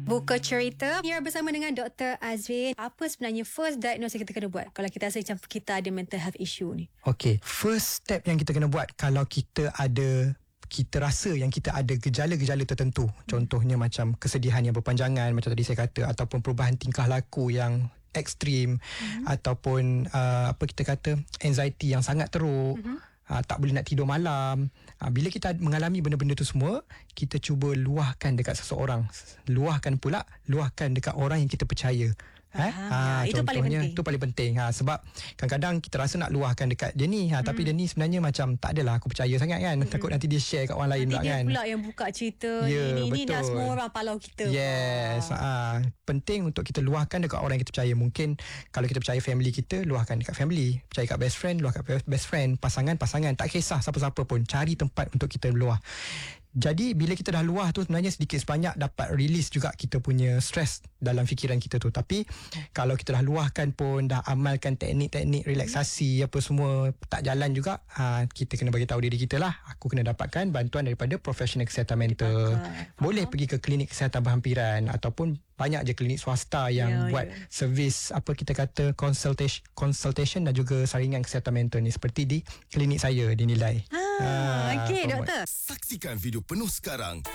Buka cerita. Here bersama dengan Dr. Azrin. Apa sebenarnya first diagnosis yang kita kena buat kalau kita rasa macam kita ada mental health issue ni? Okay, first step yang kita kena buat kalau kita rasa yang kita ada gejala-gejala tertentu. Contohnya macam kesedihan yang berpanjangan, macam tadi saya kata, ataupun perubahan tingkah laku yang ekstrim, ataupun anxiety yang sangat teruk, tak boleh nak tidur malam. Bila kita mengalami benda-benda tu semua, kita cuba luahkan dekat seseorang. Luahkan dekat orang yang kita percaya. Itu paling penting. Itu paling penting. Sebab kadang-kadang kita rasa nak luahkan dekat dia ni, tapi dia ni sebenarnya macam tak adalah aku percaya sangat kan. Takut nanti dia share kat orang lain pula kan. Nanti dia pula yang buka cerita ni dah semua orang palau kita. Yes. Penting untuk kita luahkan dekat orang yang kita percaya. Mungkin kalau kita percaya family kita, luahkan dekat family. Percaya kat best friend, luahkan best friend. Pasangan, tak kisah siapa-siapa pun. Cari tempat untuk kita luah. Jadi bila kita dah luah tu, sebenarnya sedikit sebanyak dapat release juga kita punya stres dalam fikiran kita tu. Tapi kalau kita dah luahkan pun, dah amalkan teknik-teknik relaksasi apa semua tak jalan juga, kita kena bagi tahu diri kita lah, aku kena dapatkan bantuan daripada profesional kesihatan mental. Boleh pergi ke klinik kesihatan berhampiran, ataupun banyak je klinik swasta yang buat servis consultation dan juga saringan kesihatan mental ni, seperti di klinik saya dinilai. Okey, doktor. Saksikan video penuh sekarang